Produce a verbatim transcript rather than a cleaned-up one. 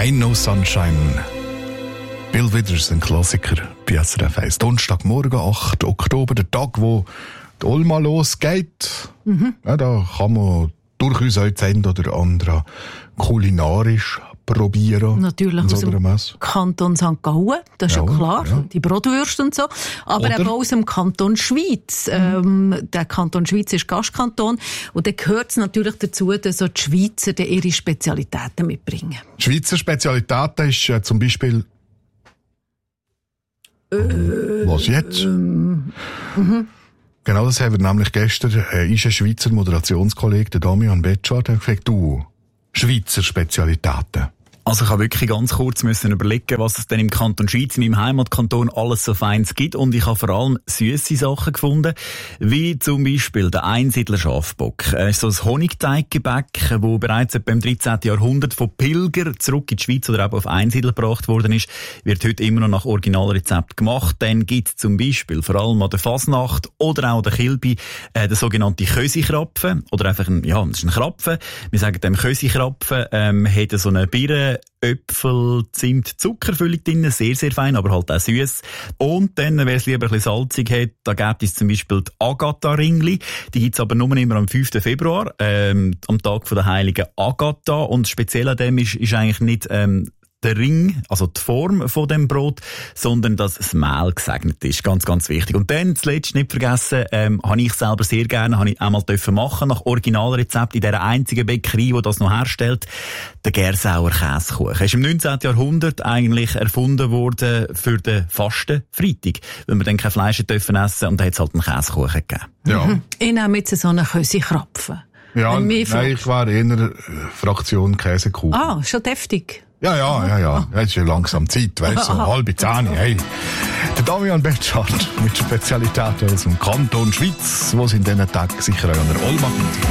Ain't No Sunshine. Bill Withers, ein Klassiker bei S R F eins. Donnerstagmorgen, achter Oktober, der Tag, wo die Olma losgeht. Mhm. Ja, da kann man durchaus auch das eine oder andere kulinarisch probieren. Natürlich so aus dem Messe. Kanton Sankt Gallen, das ist ja, ja klar, ja. Die Bratwürste und so. Aber oder? Eben auch aus dem Kanton Schweiz. Mhm. Ähm, der Kanton Schweiz ist Gastkanton und dann gehört es natürlich dazu, dass so die Schweizer ihre Spezialitäten mitbringen. Die Schweizer Spezialitäten ist äh, zum Beispiel äh, was jetzt? Ähm, mhm. Genau, das haben wir nämlich gestern, äh, ist ein Schweizer Moderationskollege, der Damian Betschart, der gefragt, du, Schweizer Spezialitäten. Also ich habe wirklich ganz kurz müssen überlegen, was es denn im Kanton Schweiz, in meinem Heimatkanton, alles so Feines gibt. Und ich habe vor allem süsse Sachen gefunden, wie zum Beispiel der Einsiedler Schafbock. Es ist so ein Honigteiggebäck, das bereits etwa im dreizehnten Jahrhundert von Pilgern zurück in die Schweiz oder auch auf Einsiedler gebracht worden ist. Wird heute immer noch nach Originalrezept gemacht. Dann gibt es zum Beispiel vor allem an der Fasnacht oder auch an der Kilbi äh, den sogenannten Kösikrapfen. Oder einfach ein, ja, das ist ein Krapfen. Wir sagen dem Kösikrapfen, ähm, hat so eine Birne, Äpfel, Zimt, Zuckerfüllung drin, sehr, sehr fein, aber halt auch süß. Und dann, wer es lieber ein bisschen salzig hat, da gibt es zum Beispiel die Agatha-Ringli. Die gibt es aber nur immer am fünften Februar, ähm, am Tag von der heiligen Agatha. Und speziell an dem ist, ist eigentlich nicht, ähm, der Ring, also die Form von dem Brot, sondern dass das Mehl gesegnet ist. Ganz, ganz wichtig. Und dann, zuletzt nicht vergessen, ähm, habe ich selber sehr gerne, habe ich einmal dürfen machen, nach Originalrezept in dieser einzigen Bäckerei, die das noch herstellt, der Gersauer Käsekuchen. Ist im neunzehnten Jahrhundert eigentlich erfunden worden für den Fastenfreitag, weil wir dann kein Fleisch dürfen essen und da hat es halt einen Käsekuchen gegeben. Ja. Mhm. Ich nehme jetzt so einen Kösikrapfen. Ja, nein, ich war eher äh, Fraktion Käsekuchen. Ah, schon deftig. Ja, ja, ja, ja. Jetzt ist ja langsam Zeit, weißt du, so halbe Zehn, hey. Der Damian Betschart mit Spezialitäten aus dem Kanton Schweiz, wo es in diesen Tagen sicher auch an der Olma gibt.